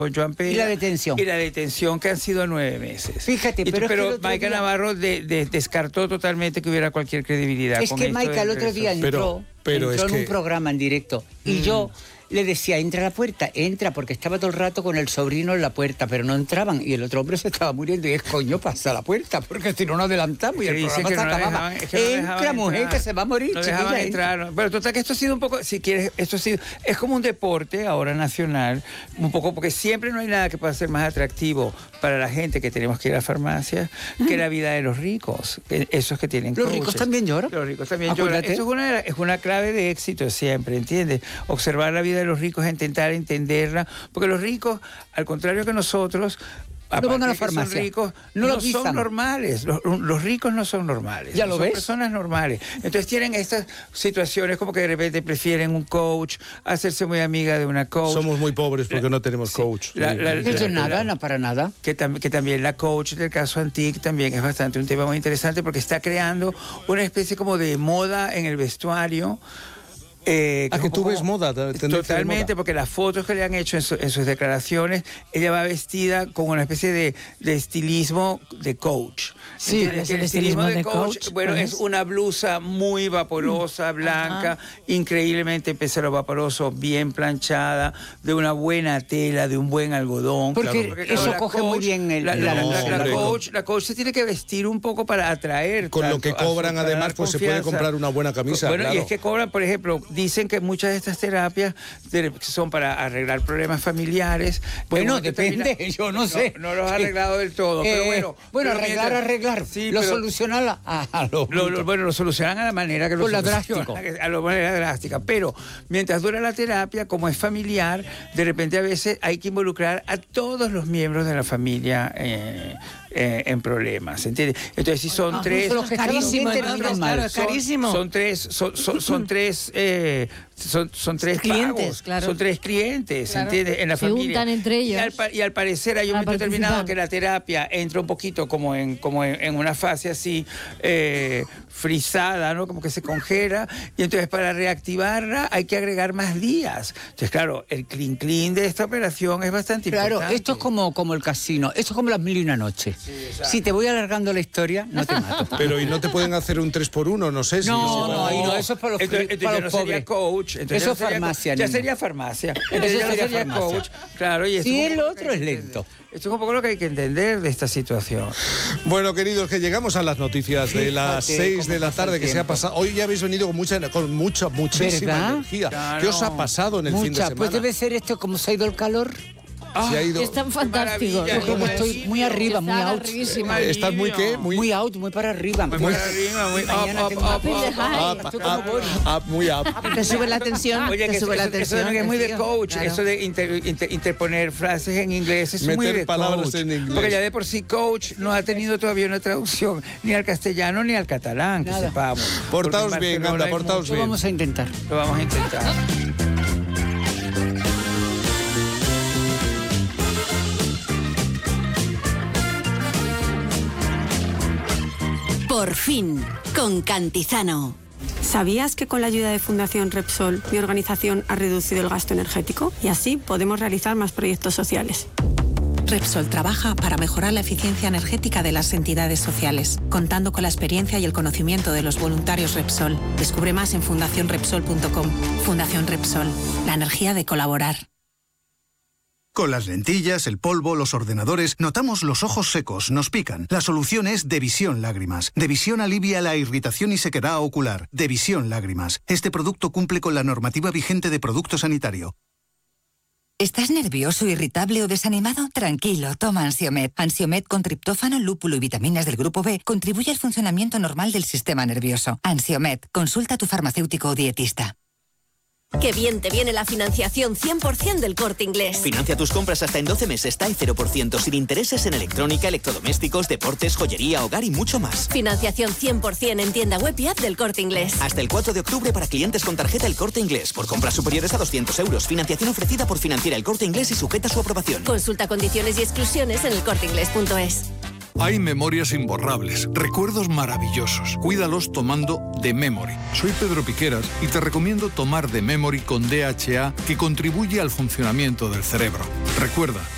con Joan Pera. Y la detención. Y la detención, que han sido 9 meses. Fíjate, pero Maica Navarro descartó totalmente que hubiera cualquier credibilidad. Es que Maica el otro día entró en un programa en directo y yo le decía, entra a la puerta, entra, porque estaba todo el rato con el sobrino en la puerta, pero no entraban y el otro hombre se estaba muriendo y es coño, pasa a la puerta, porque si no nos adelantamos y el programa se acababa. Entra, mujer, que se va a morir. No dejaban entrar. Pero total, que esto ha sido un poco, si quieres, esto ha sido, es como un deporte ahora nacional, un poco, porque siempre no hay nada que pueda ser más atractivo para la gente que tenemos que ir a la farmacia que la vida de los ricos, esos que tienen Los ricos también lloran. Los ricos también lloran. Eso es una clave de éxito siempre, ¿entiendes? Observar la vida de los ricos, intentar entenderla, porque los ricos, al contrario que nosotros, no van a la farmacia. Son ricos, no son normales. Los ricos no son normales. ¿Ya lo ves? Son personas normales. Entonces tienen estas situaciones como que de repente prefieren un coach, hacerse muy amiga de una coach. Somos muy pobres porque no tenemos coach. No para nada. Que también la coach del caso Antic también es bastante un tema muy interesante porque está creando una especie como de moda en el vestuario. Que tú ves moda, totalmente, moda. Porque las fotos que le han hecho en sus declaraciones, ella va vestida con una especie de estilismo de coach. Sí, el estilismo de coach, bueno, es una blusa muy vaporosa, blanca, increíblemente pecero vaporoso, bien planchada, de una buena tela, de un buen algodón. Porque eso coge muy bien la coach se tiene que vestir un poco para atraer. Con lo que cobran, además, pues se puede comprar una buena camisa. Bueno, claro. Y es que cobran, por ejemplo, dicen que muchas de estas terapias son para arreglar problemas familiares. Bueno, depende, yo no sé. No los ha arreglado del todo, pero bueno. Bueno, arreglar. Sí, lo solucionan lo solucionan a la manera que lo solucionan. A la manera drástica. Pero mientras dura la terapia, como es familiar, de repente a veces hay que involucrar a todos los miembros de la familia en problemas, ¿entiendes? Entonces, si son tres... Es carísimo, es carísimo. Son tres clientes, pagos, claro. Son tres clientes, claro. ¿Entiendes? En la familia. Se juntan entre ellos. Y al parecer hay un momento determinado que la terapia entra un poquito como en una fase así frisada, ¿no? Como que se congela, y entonces para reactivarla hay que agregar más días. Entonces, claro, el clean de esta operación es bastante importante. Claro, esto es como el casino, esto es como las 1001 noches. Sí, si te voy alargando la historia, no te mato. Pero ¿y no te pueden hacer un 3x1? No sé si... No, eso es para los pobres. Entonces no sería coach. Eso es farmacia. Ya sería farmacia. Entonces ya sería coach. Claro, y el otro es lento. Esto es un poco lo que hay que entender de esta situación. Bueno, queridos, que llegamos a las noticias de las 6 de la tarde que se ha pasado. Hoy ya habéis venido con muchísima energía. Claro. ¿Qué os ha pasado en el fin de semana? Pues debe ser esto, como se ha ido el calor. Es tan fantástico. Como estoy muy arriba, muy out. ¿Estás muy qué? Muy out, muy para arriba. Muy para arriba, muy up. Te sube la tensión. Oye, que eso es muy de coach. Claro. Eso de interponer frases en inglés es muy de palabras coach. En inglés. Porque ya de por sí coach no ha tenido todavía una traducción ni al castellano ni al catalán, que sepamos. Portaos bien, anda, portaos bien. Lo vamos a intentar. Por fin, con Cantizano. ¿Sabías que con la ayuda de Fundación Repsol, mi organización ha reducido el gasto energético? Y así podemos realizar más proyectos sociales. Repsol trabaja para mejorar la eficiencia energética de las entidades sociales, contando con la experiencia y el conocimiento de los voluntarios Repsol. Descubre más en fundacionrepsol.com. Fundación Repsol, la energía de colaborar. Con las lentillas, el polvo, los ordenadores, notamos los ojos secos, nos pican. La solución es Devisión Lágrimas. Devisión alivia la irritación y sequedad ocular. Devisión Lágrimas. Este producto cumple con la normativa vigente de producto sanitario. ¿Estás nervioso, irritable o desanimado? Tranquilo, toma Ansiomed. Ansiomed con triptófano, lúpulo y vitaminas del grupo B contribuye al funcionamiento normal del sistema nervioso. Ansiomed, consulta a tu farmacéutico o dietista. Qué bien te viene la financiación 100% del Corte Inglés. Financia tus compras hasta en 12 meses, TAE 0%, sin intereses en electrónica, electrodomésticos, deportes, joyería, hogar y mucho más. Financiación 100% en tienda web y app del Corte Inglés. Hasta el 4 de octubre para clientes con tarjeta El Corte Inglés. Por compras superiores a 200 euros. Financiación ofrecida por Financiera El Corte Inglés y sujeta a su aprobación. Consulta condiciones y exclusiones en elcorteinglés.es. Hay memorias imborrables, recuerdos maravillosos. Cuídalos tomando The Memory. Soy Pedro Piqueras y te recomiendo tomar The Memory con DHA, que contribuye al funcionamiento del cerebro. Recuerda,